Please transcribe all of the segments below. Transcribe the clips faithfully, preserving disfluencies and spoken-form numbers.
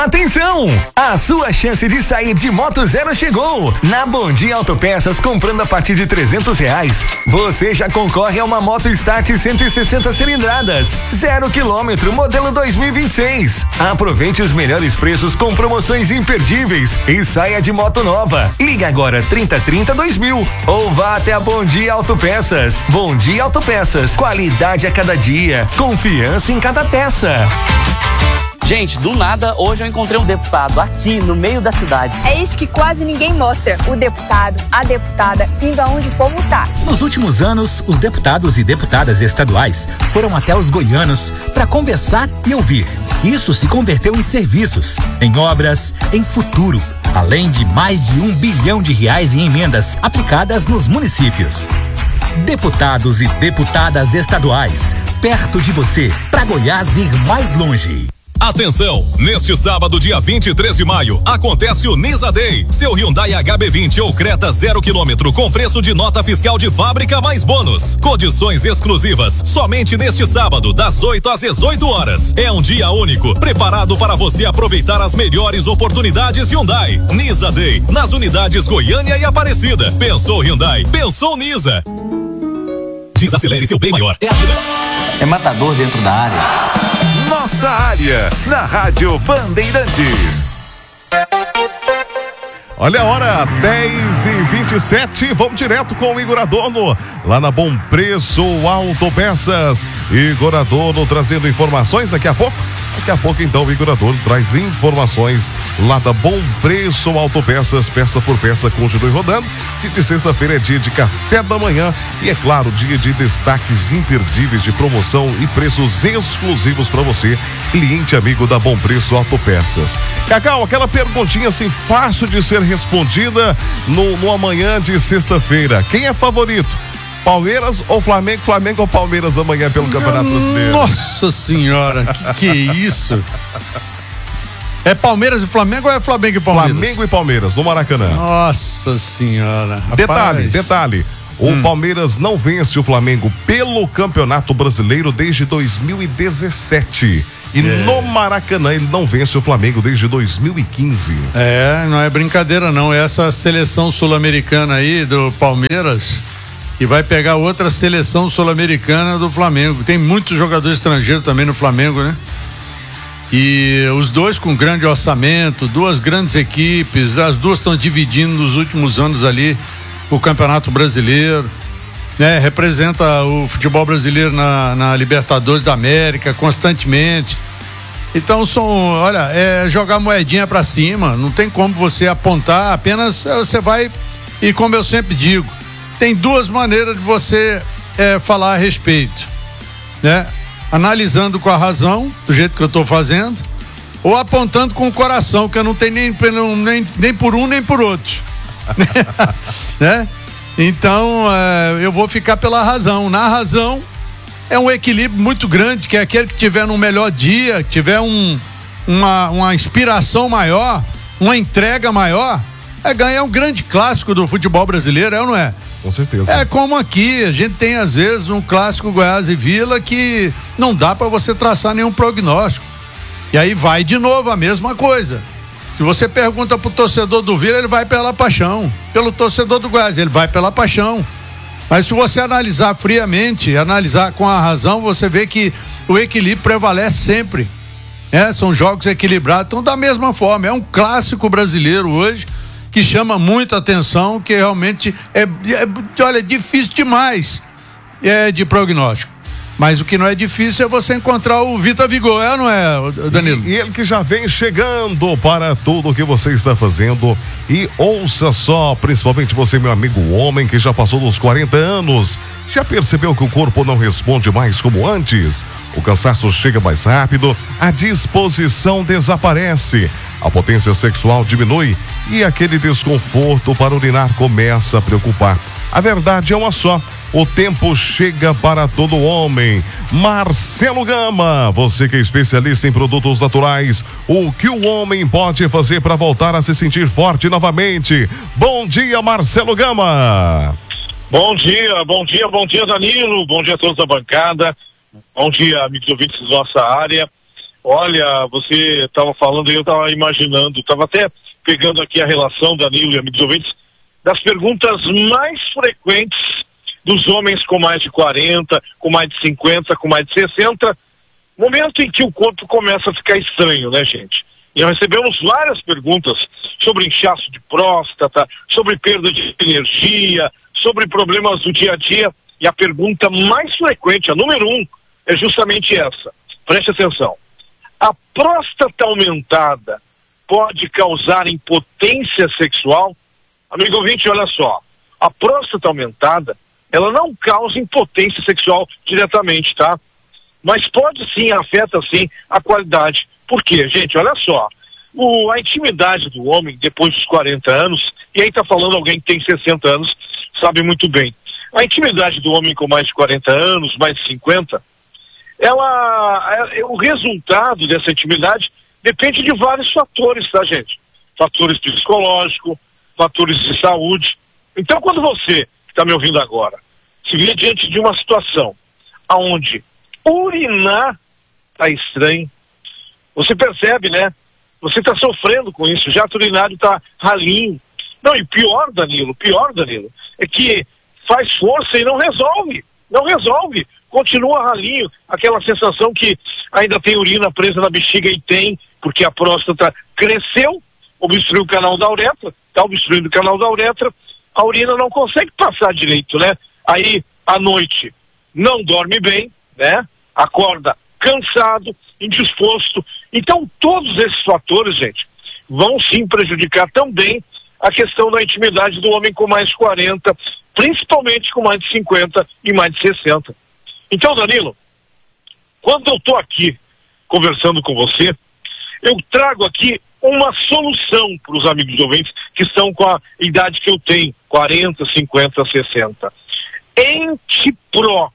Atenção! A sua chance de sair de Moto Zero chegou! Na Bom Dia Autopeças, comprando a partir de trezentos reais, você já concorre a uma Moto Start cento e sessenta cilindradas, zero quilômetro, modelo dois mil e vinte e seis. Aproveite os melhores preços com promoções imperdíveis e saia de moto nova. Liga agora trinta trinta dois mil ou vá até a Bom Dia Autopeças. Bom Dia Autopeças, qualidade a cada dia, confiança em cada peça. Gente, do nada, hoje eu encontrei um deputado aqui no meio da cidade. É isso que quase ninguém mostra, o deputado, a deputada, indo aonde o povo tá. Nos últimos anos, os deputados e deputadas estaduais foram até os goianos para conversar e ouvir. Isso se converteu em serviços, em obras, em futuro, além de mais de um bilhão de reais em emendas aplicadas nos municípios. Deputados e deputadas estaduais, perto de você, para Goiás ir mais longe. Atenção, neste sábado, dia vinte e três de maio, acontece o Nisa Day. Seu Hyundai H B vinte ou Creta zero quilômetro com preço de nota fiscal de fábrica mais bônus. Condições exclusivas, somente neste sábado, das oito às dezoito horas. É um dia único, preparado para você aproveitar as melhores oportunidades Hyundai. Nisa Day, nas unidades Goiânia e Aparecida. Pensou Hyundai, pensou Nisa. Desacelere seu bem maior, é a vida. É matador dentro da área. Nossa área, na Rádio Bandeirantes. Olha a hora, dez e vinte e sete, vamos direto com o Igor Adorno, lá na Bom Preço Autopeças. Igor Adorno trazendo informações daqui a pouco. Daqui a pouco, então, o Igor Adorno traz informações lá da Bom Preço Autopeças, peça por peça, continue rodando. Dia de sexta-feira é dia de café da manhã e, é claro, dia de destaques imperdíveis de promoção e preços exclusivos para você, cliente amigo da Bom Preço Autopeças. Cacau, aquela perguntinha assim fácil de ser respondida no, no amanhã de sexta-feira. Quem é favorito? Palmeiras ou Flamengo? Flamengo ou Palmeiras amanhã pelo Campeonato Brasileiro? Nossa senhora, que que é isso? É Palmeiras e Flamengo ou é Flamengo e Palmeiras? Flamengo e Palmeiras, no Maracanã. Nossa senhora. Rapaz. Detalhe, detalhe. O hum. Palmeiras não vence o Flamengo pelo Campeonato Brasileiro desde dois mil e dezessete. E é. no Maracanã ele não vence o Flamengo desde dois mil e quinze. É, não é brincadeira não. Essa seleção sul-americana aí do Palmeiras e vai pegar outra seleção sul-americana do Flamengo. Tem muitos jogadores estrangeiros também no Flamengo, né? E os dois com grande orçamento, duas grandes equipes, as duas estão dividindo nos últimos anos ali o Campeonato Brasileiro, né? Representa o futebol brasileiro na, na Libertadores da América constantemente. Então são, olha, é jogar moedinha pra cima, não tem como você apontar, apenas você vai, e como eu sempre digo, tem duas maneiras de você é, falar a respeito, né? Analisando com a razão, do jeito que eu estou fazendo, ou apontando com o coração, que eu não tenho nem, nem, nem por um nem por outro. Né? Então, é, eu vou ficar pela razão. Na razão, é um equilíbrio muito grande, que é aquele que tiver num melhor dia, que tiver um, uma, uma inspiração maior, uma entrega maior, é ganhar um grande clássico do futebol brasileiro, é ou não é? Com certeza. É como aqui, a gente tem às vezes um clássico Goiás e Vila que não dá para você traçar nenhum prognóstico. E aí vai de novo a mesma coisa. Se você pergunta pro torcedor do Vila, ele vai pela paixão. Pelo torcedor do Goiás, ele vai pela paixão. Mas se você analisar friamente, analisar com a razão, você vê que o equilíbrio prevalece sempre. É, são jogos equilibrados. Então, da mesma forma, é um clássico brasileiro hoje que chama muita atenção, que realmente é, é olha, é difícil demais é, de prognóstico. Mas o que não é difícil é você encontrar o Vitor Vigor, é, não é, Danilo? E, e ele que já vem chegando para tudo o que você está fazendo. E ouça só, principalmente você, meu amigo homem, que já passou dos quarenta anos. Já percebeu que o corpo não responde mais como antes? O cansaço chega mais rápido, a disposição desaparece, a potência sexual diminui e aquele desconforto para urinar começa a preocupar. A verdade é uma só. O tempo chega para todo homem. Marcelo Gama, você que é especialista em produtos naturais, o que o homem pode fazer para voltar a se sentir forte novamente? Bom dia, Marcelo Gama. Bom dia, bom dia, bom dia, Danilo, bom dia a todos da bancada, bom dia, amigos ouvintes da nossa área. Olha, você estava falando e eu estava imaginando, estava até pegando aqui a relação, Danilo e amigos ouvintes, das perguntas mais frequentes dos homens com mais de quarenta, com mais de cinquenta, com mais de sessenta, momento em que o corpo começa a ficar estranho, né, gente? E nós recebemos várias perguntas sobre inchaço de próstata, sobre perda de energia, sobre problemas do dia a dia, e a pergunta mais frequente, a número um, é justamente essa. Preste atenção. A próstata aumentada pode causar impotência sexual? Amigo ouvinte, olha só. A próstata aumentada, ela não causa impotência sexual diretamente, tá? Mas pode sim, afeta sim a qualidade. Por quê, gente? Olha só. O, a intimidade do homem depois dos quarenta anos, e aí tá falando alguém que tem sessenta anos, sabe muito bem. A intimidade do homem com mais de quarenta anos, mais de cinquenta, ela, é, o resultado dessa intimidade depende de vários fatores, tá, gente? Fatores psicológicos, fatores de saúde. Então, quando você, que está me ouvindo agora, se vê diante de uma situação onde urinar está estranho, você percebe, né? Você está sofrendo com isso, o jato urinário está ralinho. Não, e pior, Danilo, pior, Danilo, é que faz força e não resolve, não resolve. Continua ralinho, aquela sensação que ainda tem urina presa na bexiga, e tem, porque a próstata cresceu, obstruiu o canal da uretra, está obstruindo o canal da uretra, a urina não consegue passar direito, né? Aí, à noite, não dorme bem, né? Acorda cansado, indisposto. Então, todos esses fatores, gente, vão sim prejudicar também a questão da intimidade do homem com mais de quarenta, principalmente com mais de cinquenta e mais de sessenta. Então, Danilo, quando eu estou aqui conversando com você, eu trago aqui uma solução para os amigos ouvintes que estão com a idade que eu tenho, quarenta, cinquenta, sessenta. Entipro.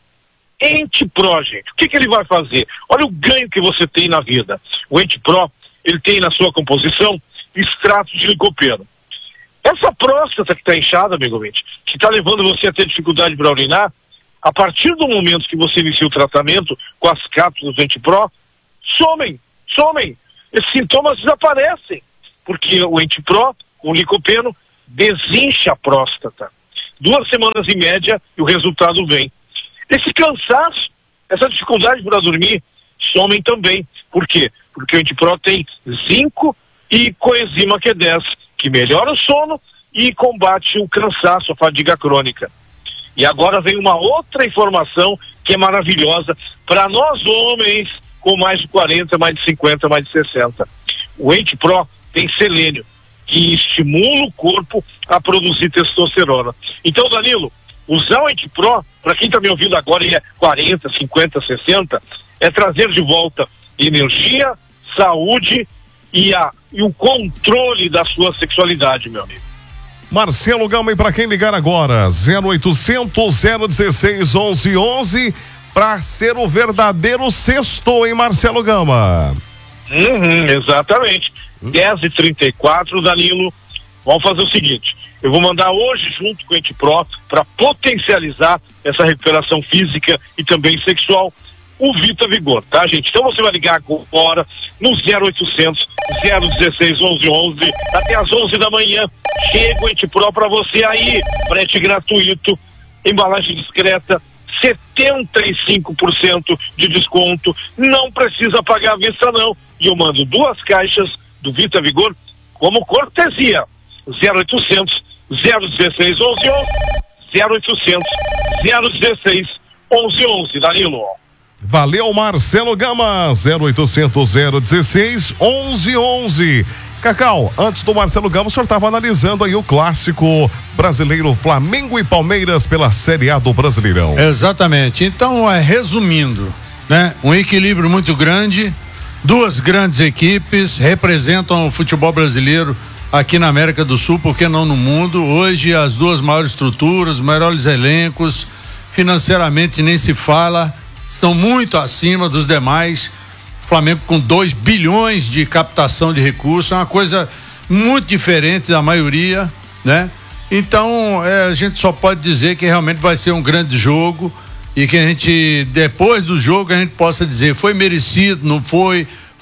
Entipro, gente. O que, que ele vai fazer? Olha o ganho que você tem na vida. O Entipro, ele tem na sua composição extrato de licopeno. Essa próstata que está inchada, amigo ouvinte, que está levando você a ter dificuldade para urinar, a partir do momento que você inicia o tratamento com as cápsulas do Entipro, somem, somem. Esses sintomas desaparecem, porque o Entipro, com o licopeno, desincha a próstata. Duas semanas em média e o resultado vem. Esse cansaço, essa dificuldade para dormir, somem também. Por quê? Porque o Entipro tem zinco e coenzima Q dez, que melhora o sono e combate o cansaço, a fadiga crônica. E agora vem uma outra informação que é maravilhosa para nós homens com mais de quarenta, mais de cinquenta, mais de sessenta. O Entipro tem selênio, que estimula o corpo a produzir testosterona. Então, Danilo, usar o Entipro, para quem está me ouvindo agora e é quarenta, cinquenta, sessenta, é trazer de volta energia, saúde e, a, e o controle da sua sexualidade, meu amigo. Marcelo Gama, e para quem ligar agora, zero oitocentos, zero dezesseis, onze onze, para ser o verdadeiro sexto, hein, Marcelo Gama? Uhum, exatamente. dez e trinta e quatro, Danilo. Vamos fazer o seguinte, eu vou mandar hoje junto com o Entipro para potencializar essa recuperação física e também sexual, o Vita Vigor, tá, gente? Então você vai ligar agora no zero oitocentos, zero dezesseis, onze onze, até às onze da manhã, chega o Entipro para você aí, frete gratuito, embalagem discreta, setenta e cinco por cento de desconto, não precisa pagar à vista não, e eu mando duas caixas do Vita Vigor como cortesia. Zero oitocentos, zero dezesseis, onze onze, zero oitocentos, zero dezesseis, onze onze, Danilo. Valeu, Marcelo Gama, zero oitocentos, zero dezesseis, onze onze. Cacau, antes do Marcelo Gama, o senhor estava analisando aí o clássico brasileiro Flamengo e Palmeiras pela Série A do Brasileirão. Exatamente. Então, é, resumindo, né? Um equilíbrio muito grande, duas grandes equipes representam o futebol brasileiro aqui na América do Sul, por que não no mundo? Hoje as duas maiores estruturas, maiores elencos, financeiramente nem se fala, estão muito acima dos demais. Flamengo com dois bilhões de captação de recursos, é uma coisa muito diferente da maioria, né? Então, é, a gente só pode dizer que realmente vai ser um grande jogo e que a gente, depois do jogo, a gente possa dizer, foi merecido, não foi,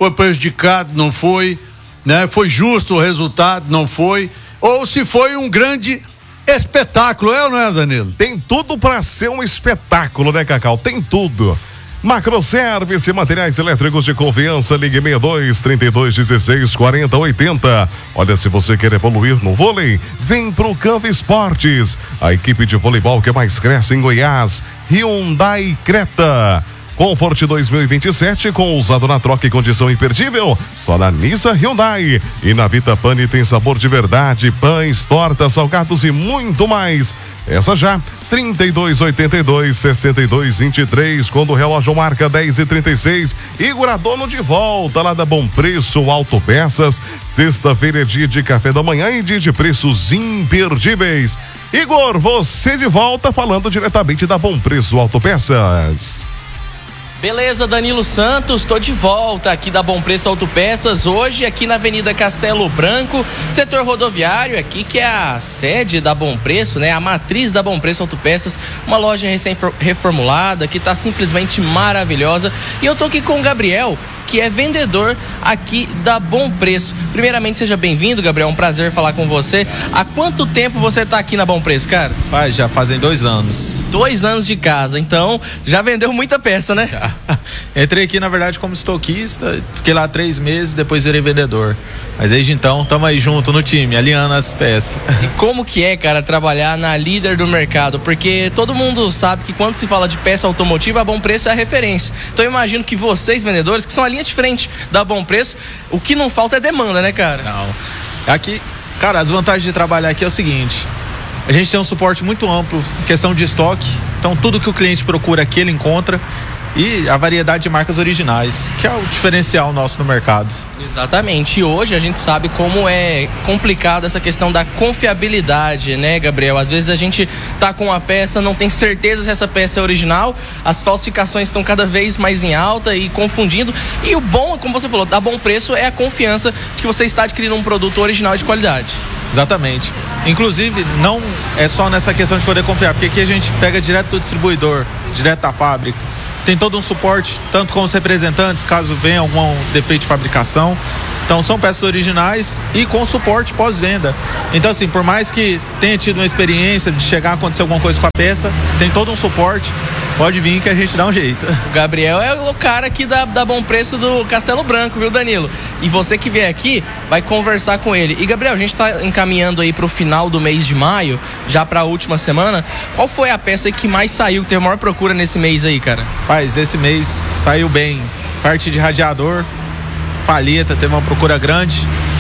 foi prejudicado, não foi, né? Foi justo o resultado, não foi, ou se foi um grande espetáculo, é ou não é, Danilo? Tem tudo para ser um espetáculo, né, Cacau? Tem tudo. Macroservice, materiais elétricos de confiança, ligue sessenta e dois, trinta e dois, dezesseis, quarenta, oitenta. Olha, se você quer evoluir no vôlei, vem pro Canva Esportes, a equipe de voleibol que mais cresce em Goiás. Hyundai Creta Comfort dois mil e vinte e sete, com usado na troca e condição imperdível, só na Nissan Hyundai. E na Vita Pane tem sabor de verdade, pães, tortas, salgados e muito mais. Essa já, trinta e dois, oitenta e dois, sessenta e dois, vinte e três, quando o relógio marca dez e trinta e seis. Igor Adorno de volta lá da Bom Preço Autopeças. Sexta-feira é dia de café da manhã e dia de preços imperdíveis. Igor, você de volta falando diretamente da Bom Preço Autopeças. Beleza, Danilo Santos, tô de volta aqui da Bom Preço Autopeças, hoje aqui na Avenida Castelo Branco, setor rodoviário aqui, que é a sede da Bom Preço, né? A matriz da Bom Preço Autopeças, uma loja recém-reformulada, que tá simplesmente maravilhosa. E eu tô aqui com o Gabriel, que é vendedor aqui da Bom Preço. Primeiramente, seja bem-vindo, Gabriel, é um prazer falar com você. Há quanto tempo você tá aqui na Bom Preço, cara? Pai, já fazem dois anos. Dois anos de casa, então já vendeu muita peça, né? Já. Entrei aqui, na verdade, como estoquista, fiquei lá três meses, depois virei vendedor. Mas desde então, tamo aí junto no time, alinhando as peças. E como que é, cara, trabalhar na líder do mercado? Porque todo mundo sabe que quando se fala de peça automotiva, a Bom Preço é a referência. Então eu imagino que vocês, vendedores, que são a linha de frente da Bom Preço, o que não falta é demanda, né, cara? Não. Aqui, cara, as vantagens de trabalhar aqui é o seguinte: a gente tem um suporte muito amplo em questão de estoque. Então tudo que o cliente procura aqui ele encontra. E a variedade de marcas originais, que é o diferencial nosso no mercado. Exatamente, e hoje a gente sabe como é complicado essa questão da confiabilidade, né, Gabriel? Às vezes a gente tá com uma peça, não tem certeza se essa peça é original, as falsificações estão cada vez mais em alta e confundindo, e o bom, como você falou, da Bom Preço é a confiança de que você está adquirindo um produto original de qualidade. Exatamente, inclusive não é só nessa questão de poder confiar, porque aqui a gente pega direto do distribuidor, direto da fábrica. Tem todo um suporte, tanto com os representantes, caso venha algum defeito de fabricação. Então são peças originais e com suporte pós-venda. Então assim, por mais que tenha tido uma experiência de chegar a acontecer alguma coisa com a peça, tem todo um suporte. Pode vir que a gente dá um jeito. O Gabriel é o cara aqui da, da Bom Preço do Castelo Branco, viu, Danilo? E você que vier aqui vai conversar com ele. E, Gabriel, a gente tá encaminhando aí pro final do mês de maio, já pra última semana. Qual foi a peça que mais saiu, que teve a maior procura nesse mês aí, cara? Rapaz, esse mês saiu bem. Parte de radiador, palheta, teve uma procura grande.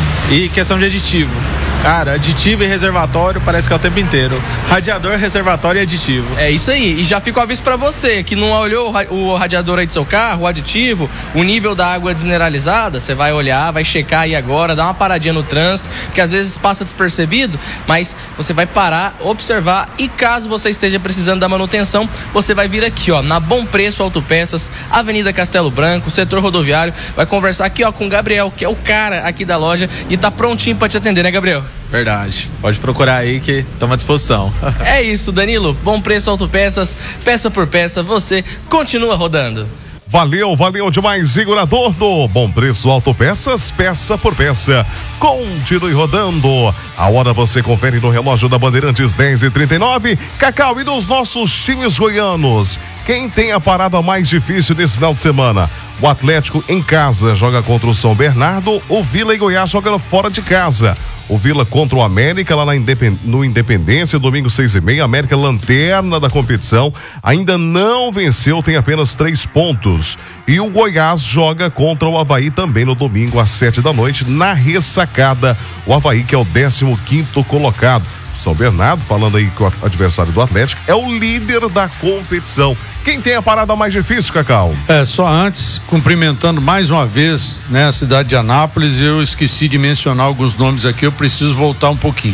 E questão de aditivo. Cara, aditivo e reservatório parece que é o tempo inteiro. Radiador, reservatório e aditivo. É isso aí. E já fica o aviso pra você que não olhou o radiador aí do seu carro, o aditivo, o nível da água desmineralizada, você vai olhar, vai checar aí agora, dá uma paradinha no trânsito, que às vezes passa despercebido, mas você vai parar, observar, e caso você esteja precisando da manutenção, você vai vir aqui, ó, na Bom Preço Autopeças, Avenida Castelo Branco, setor rodoviário, vai conversar aqui, ó, com o Gabriel, que é o cara aqui da loja e tá prontinho pra te atender, né, Gabriel? Verdade, pode procurar aí que estamos à disposição. É isso, Danilo, Bom Preço Autopeças, peça por peça, você continua rodando. Valeu, valeu demais, Igor Adorno. Bom Preço Autopeças, peça por peça. Continue rodando. A hora você confere no relógio da Bandeirantes, dez e trinta e nove. Cacau, e dos nossos times goianos, quem tem a parada mais difícil nesse final de semana? O Atlético em casa joga contra o São Bernardo, o Vila e Goiás jogando fora de casa. O Vila contra o América lá na Independ... no Independência, domingo seis e meia. América lanterna da competição, ainda não venceu, tem apenas três pontos. E o Goiás joga contra o Avaí também no domingo às sete da noite, na ressacada. O Avaí, que é o décimo quinto colocado. São Bernardo, falando aí com o adversário do Atlético, é o líder da competição. Quem tem a parada mais difícil, Cacau? É, só antes, cumprimentando mais uma vez, né, a cidade de Anápolis, eu esqueci de mencionar alguns nomes aqui, eu preciso voltar um pouquinho.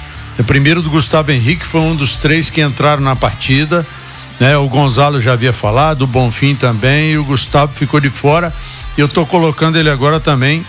O primeiro do Gustavo Henrique, foi um dos três que entraram na partida, né, o Gonzalo já havia falado, o Bonfim também, e o Gustavo ficou de fora, e eu tô colocando ele agora também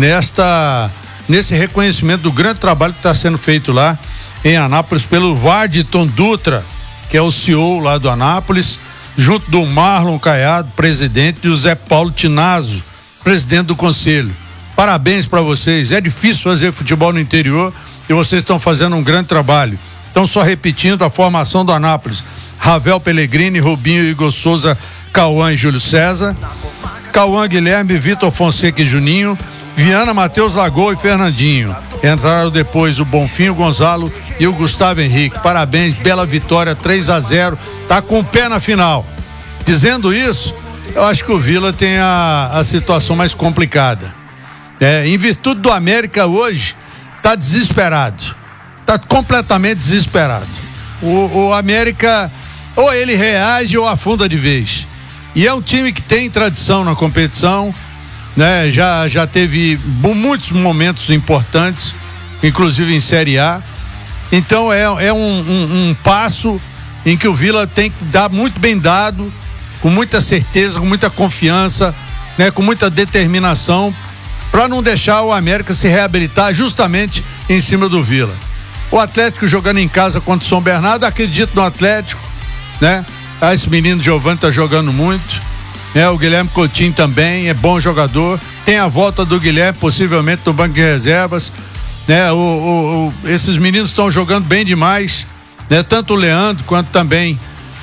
nesta, nesse reconhecimento do grande trabalho que está sendo feito lá em Anápolis pelo Vardton Dutra, que é o C E O lá do Anápolis, junto do Marlon Caiado, presidente, e o Zé Paulo Tinazzo, presidente do conselho. Parabéns para vocês. É difícil fazer futebol no interior e vocês estão fazendo um grande trabalho. Então, só repetindo a formação do Anápolis: Ravel Pellegrini, Rubinho, Igor Souza, Cauã e Júlio César, Cauã, Guilherme, Vitor Fonseca e Juninho, Viana, Matheus, Lagoa e Fernandinho. Entraram depois o Bonfim, o Gonzalo e o Gustavo Henrique. Parabéns, bela vitória, três a zero, tá com o pé na final. Dizendo isso, eu acho que o Vila tem a, a situação mais complicada. É, em virtude do América hoje, tá desesperado. Tá completamente desesperado. O, o América, ou ele reage ou afunda de vez. E é um time que tem tradição na competição, né? Já, já teve muitos momentos importantes, inclusive em Série A. Então é, é um, um, um passo em que o Vila tem que dar muito bem dado, com muita certeza, com muita confiança, né? Com muita determinação, para não deixar o América se reabilitar justamente em cima do Vila. O Atlético jogando em casa contra o São Bernardo, acredito no Atlético, né? Ah, esse menino Giovani tá jogando muito, né? O Guilherme Coutinho também é bom jogador, tem a volta do Guilherme possivelmente no banco de reservas, né? O, o, o, esses meninos estão jogando bem demais, né? Tanto o Leandro quanto também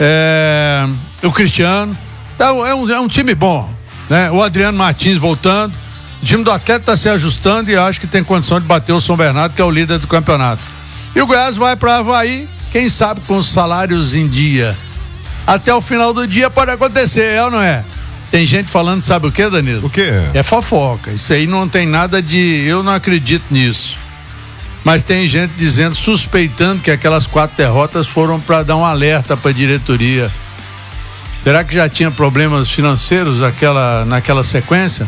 é, o Cristiano. Então é um, é um time bom, né? O Adriano Martins voltando, o time do Atlético está se ajustando e acho que tem condição de bater o São Bernardo, que é o líder do campeonato. E o Goiás vai para Avaí, quem sabe com os salários em dia. Até o final do dia pode acontecer, é ou não é? Tem gente falando, sabe o que, Danilo? O quê? É fofoca. Isso aí não tem nada de... Eu não acredito nisso. Mas tem gente dizendo, suspeitando que aquelas quatro derrotas foram para dar um alerta para a diretoria. Será que já tinha problemas financeiros naquela, naquela sequência?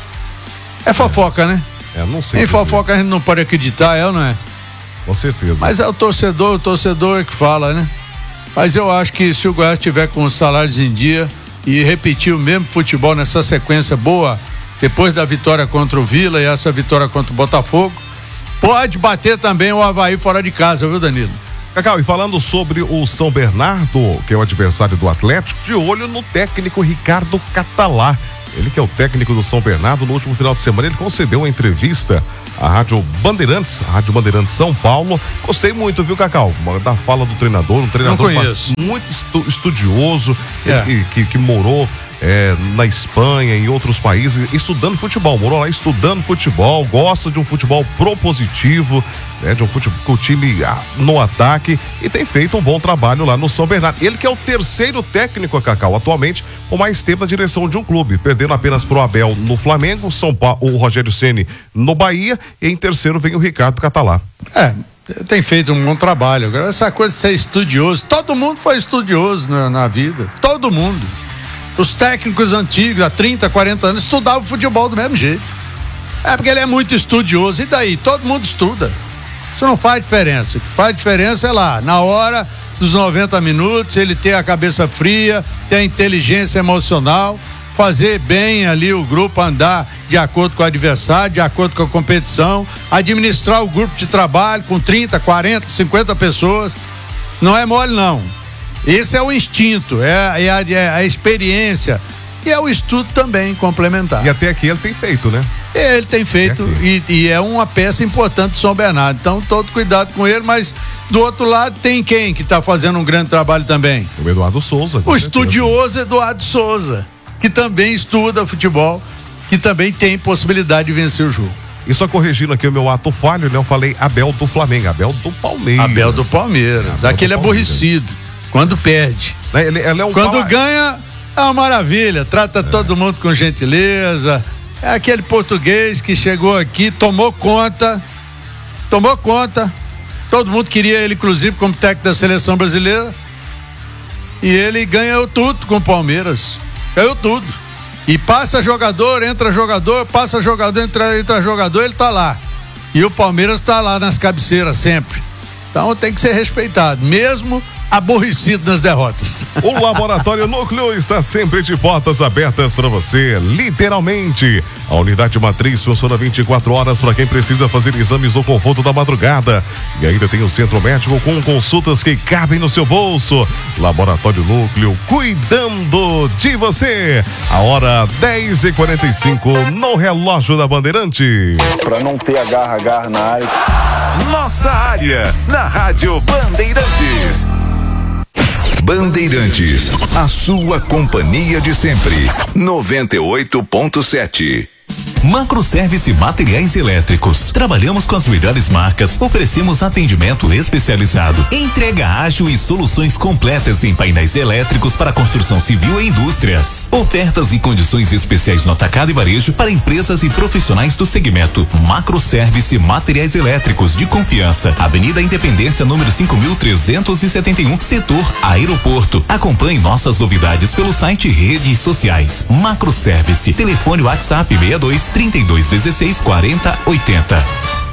É fofoca, né? É, não sei. Em fofoca a gente não pode acreditar, é ou não é? Com certeza. Mas é o torcedor, o torcedor é que fala, né? Mas eu acho que se o Goiás tiver com os salários em dia e repetir o mesmo futebol nessa sequência boa, depois da vitória contra o Vila e essa vitória contra o Botafogo, pode bater também o Avaí fora de casa, viu, Danilo? Cacau, e falando sobre o São Bernardo, que é o adversário do Atlético, de olho no técnico Ricardo Catalá. Ele que é o técnico do São Bernardo. No último final de semana ele concedeu uma entrevista à Rádio Bandeirantes, a Rádio Bandeirantes São Paulo. Gostei muito, viu, Cacau? Da fala do treinador, um treinador muito estu- estudioso, É. que, que, que morou é, na Espanha, em outros países, estudando futebol, morou lá estudando futebol, gosta de um futebol propositivo, né, de um futebol com o time ah, no ataque, e tem feito um bom trabalho lá no São Bernardo. Ele que é o terceiro técnico, Cacau, atualmente com mais tempo na direção de um clube, perdendo apenas pro Abel no Flamengo, São Paulo, o Rogério Ceni no Bahia, e em terceiro vem o Ricardo Catalá. É, tem feito um bom trabalho. Agora, essa coisa de ser estudioso, todo mundo foi estudioso na, na vida, todo mundo. Os técnicos antigos, há trinta, quarenta anos, estudavam futebol do mesmo jeito. É porque ele é muito estudioso, e daí? Todo mundo estuda. Isso não faz diferença. O que faz diferença é lá, na hora dos noventa minutos, ele ter a cabeça fria, ter a inteligência emocional, fazer bem ali o grupo andar de acordo com o adversário, de acordo com a competição, administrar o grupo de trabalho com trinta, quarenta, cinquenta pessoas. Não é mole, não. Esse é o instinto, é, é, a, é a experiência e é o estudo também complementar. E até aqui ele tem feito, né? Ele tem feito e, e é uma peça importante do São Bernardo. Então, todo cuidado com ele, mas do outro lado tem quem que está fazendo um grande trabalho também? O Eduardo Souza. O estudioso Eduardo Souza, que também estuda futebol, que também tem possibilidade de vencer o jogo. E só corrigindo aqui o meu ato falho, né? Eu falei Abel do Flamengo, Abel do Palmeiras. Abel do Palmeiras, Abel aquele do Palmeiras. Aborrecido. Quando perde. Ele, ele é um Quando pala... ganha, é uma maravilha. Trata é. todo mundo com gentileza. É aquele português que chegou aqui, tomou conta. Tomou conta. Todo mundo queria ele, inclusive, como técnico da seleção brasileira. E ele ganhou tudo com o Palmeiras. Ganhou tudo. E passa jogador, entra jogador, passa jogador, entra, entra jogador, ele tá lá. E o Palmeiras tá lá nas cabeceiras sempre. Então tem que ser respeitado, mesmo aborrecido nas derrotas. O Laboratório Núcleo está sempre de portas abertas para você, literalmente. A unidade matriz funciona vinte e quatro horas para quem precisa fazer exames no conforto da madrugada. E ainda tem o centro médico com consultas que cabem no seu bolso. Laboratório Núcleo, cuidando de você. A hora dez e quarenta e cinco no relógio da Bandeirante. Para não ter agarra-agarra na área. Nossa área, na Rádio Bandeirantes. Bandeirantes, a sua companhia de sempre. noventa e oito ponto sete. Macroservice Materiais Elétricos. Trabalhamos com as melhores marcas, oferecemos atendimento especializado, entrega ágil e soluções completas em painéis elétricos para construção civil e indústrias. Ofertas e condições especiais no atacado e varejo para empresas e profissionais do segmento. Macroservice Materiais Elétricos de confiança. Avenida Independência, número cinco mil trezentos e setenta e um, setor Aeroporto. Acompanhe nossas novidades pelo site e redes sociais. Macroservice. Telefone WhatsApp seis dois, trinta e dois dezesseis, quarenta, oitenta.